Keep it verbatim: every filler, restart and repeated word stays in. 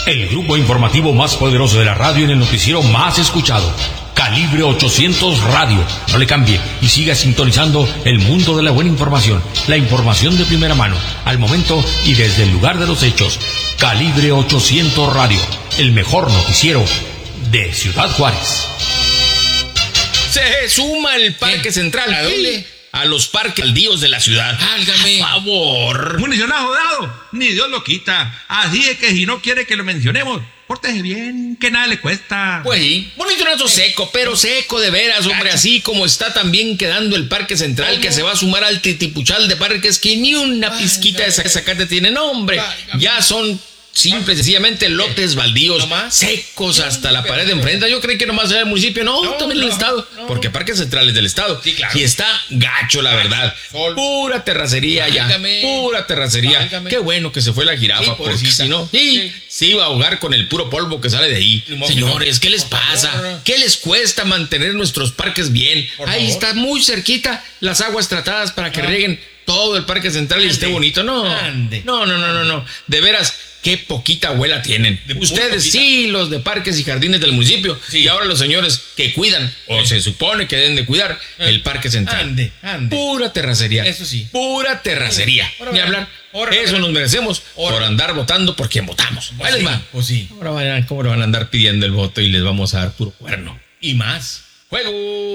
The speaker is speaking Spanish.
El grupo informativo más poderoso de la radio en el noticiero más escuchado. Calibre ochocientos Radio. No le cambie y siga sintonizando el mundo de la buena información. La información de primera mano, al momento y desde el lugar de los hechos. Calibre ochocientos Radio. El mejor noticiero de Ciudad Juárez. Se suma el Parque ¿Qué? Central. ¿A dónde? A los parques baldíos de la ciudad. Válgame. Por favor. Municionado dado, ni Dios lo quita. Así es que si no quiere que lo mencionemos, pórtese bien, que nada le cuesta. Pues sí, monitorazo seco, pero seco de veras, hombre, así como está también quedando el Parque Central, que se va a sumar al titipuchal de parques que ni una pizquita de zacate tiene. No, hombre, ya son simples, sencillamente lotes baldíos, ¿Nomás? secos hasta la pared de enfrente. Yo creí que nomás era el municipio, no, No, también el no, estado, no. porque Parque Central es del estado. Sí, claro. Y está gacho, la verdad. Sol. Pura terracería ya, Válgame. pura terracería. Válgame. Qué bueno que se fue la jirafa, Sí, porque pobrecita. si no, sí, Sí. se iba a ahogar con el puro polvo que sale de ahí. Ni modo. Señores, ¿qué les Por favor. pasa? ¿Qué les cuesta mantener nuestros parques bien? Por Ahí favor. está muy cerquita las aguas tratadas para que Ah. rieguen todo el Parque Central y Ande. esté bonito. No, Ande. no, no, no, no, no. De veras, qué poquita abuela tienen. De muy Ustedes poquita. sí, los de parques y jardines del municipio. Sí. Y ahora los señores que cuidan, o se supone que deben de cuidar, Eh. el Parque Central. Ande, ande. Pura terracería. Eso sí. Pura terracería. Ahora Ni verán. hablar. Ahora Eso verán. nos merecemos Ahora. por andar votando por quien votamos. Pues Ahí les sí, va. pues sí. Ahora van a- ¿Cómo le van a andar pidiendo el voto y les vamos a dar puro cuerno? Y más. ¡Juego!